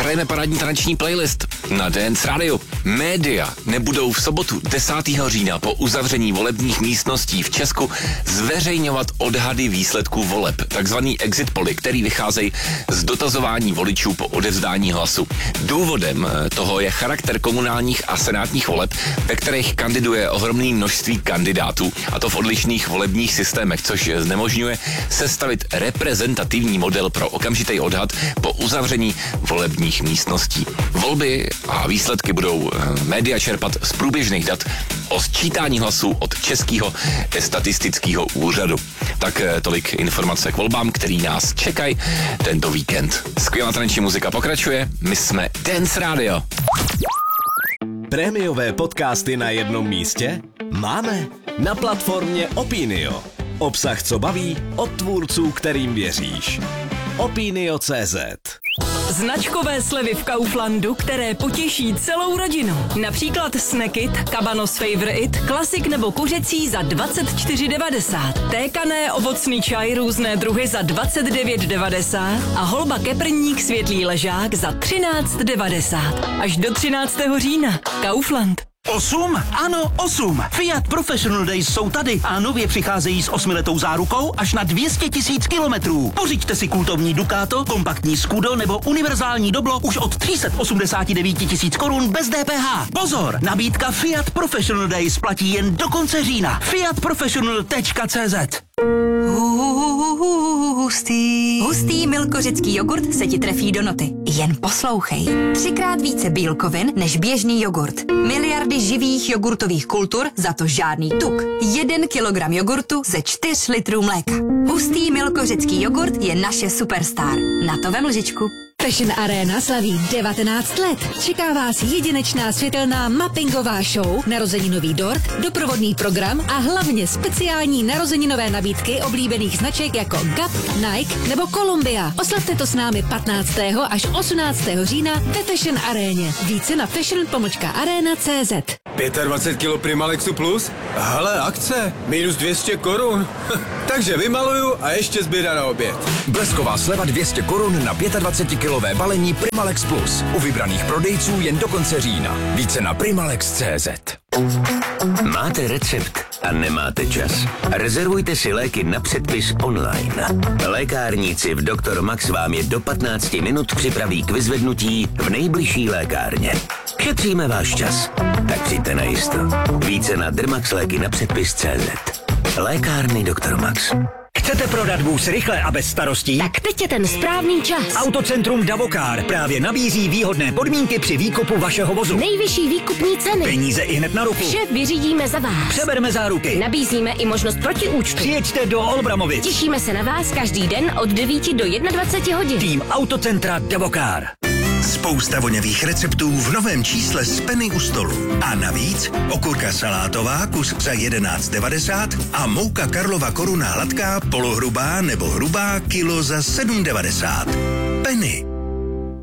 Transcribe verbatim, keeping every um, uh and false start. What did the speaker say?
hrajeme parádní taneční playlist na Dance Radio. Média nebudou v sobotu desátého října po uzavření volebních místností v Česku zveřejňovat odhady výsledků voleb, takzvaný exit poly, který vycházejí z dotazování voličů po odevzdání hlasu. Důvodem toho je charakter komunálních a senátních voleb, ve kterých kandiduje ohromné množství kandidátů, a to v odlišných volebních systémech, což znemožňuje sestavit reprezentativní model pro okamžitý odhad po uzavření volebních místností. Volby a výsledky budou média čerpat z průběžných dat o sčítání hlasů od Českého statistického úřadu. Tak tolik informace k volbám, který nás čekají tento víkend. Skvělá taneční muzika pokračuje, my jsme Dance Radio. Prémiové podcasty na jednom místě? Máme na platformě Opinio. Obsah, co baví, od tvůrců, kterým věříš. Opinio tečka cé zet. Značkové slevy v Kauflandu, které potěší celou rodinu. Například Snackit, Cabanos Favorite, klasik nebo kuřecí za dvacet čtyři devadesát. Tékané ovocný čaj různé druhy za dvacet devět devadesát a holba keprník světlý ležák za třináct devadesát. Až do třináctého října. Kaufland. Osm? Ano, osm. Fiat Professional Days jsou tady a nově přicházejí s osmiletou zárukou až na dvě stě tisíc kilometrů. Pořiďte si kultovní Ducato, kompaktní Scudo nebo univerzální Doblo už od tři sta osmdesát devět tisíc korun bez D P H. Pozor, nabídka Fiat Professional Days platí jen do konce října. fiat professional tečka cé zet. Hustý. Hustý milkořecký jogurt se ti trefí do noty. Jen poslouchej. Třikrát více bílkovin než běžný jogurt. Miliardy živých jogurtových kultur, za to žádný tuk. Jeden kilogram jogurtu ze čtyř litrů mléka. Hustý milkořecký jogurt je naše superstar. Na to vem lžičku. Fashion Arena slaví devatenáct let. Čeká vás jedinečná světelná mappingová show, narozeninový dort, doprovodný program a hlavně speciální narozeninové nabídky oblíbených značek jako Gap, Nike nebo Columbia. Oslavte to s námi patnáctého až osmnáctého října ve Fashion Aréně. Více na fashion pomlčka arena tečka cé zet. dvacet pět kilo Primalexu plus? Hele, akce, minus dvě stě korun. Takže vymaluju a ještě zběda na oběd. Blesková sleva dvě stě korun na dvacetikilové balení Primalex Plus. U vybraných prodejců jen do konce října. Více na primalex tečka cé zet. Máte recept a nemáte čas? Rezervujte si léky na předpis online. Lékárníci v doktor Max vám je do patnácti minut připraví k vyzvednutí v nejbližší lékárně. Šetříme váš čas. Tak přijďte na jisto. Více na Dermax léky na předpis tečka cé zet. Lékárny doktor Max. Chcete prodat vůz rychle a bez starostí? Tak teď je ten správný čas. Autocentrum Davokar právě nabízí výhodné podmínky při výkupu vašeho vozu. Nejvyšší výkupní ceny. Peníze i hned na ruku. Vše vyřídíme za vás. Přeberme záruky. Nabízíme i možnost protiúčtu. Přijeďte do Olbramovic. Těšíme se na vás každý den od devíti do dvaceti jedna hodin. Tým Autocentra Davokar. Spousta voněvých receptů v novém čísle z Penny u stolu. A navíc okurka salátová kus za jedenáct devadesát a mouka Karlova Koruna hladká, polohrubá nebo hrubá kilo za sedm devadesát. Penny.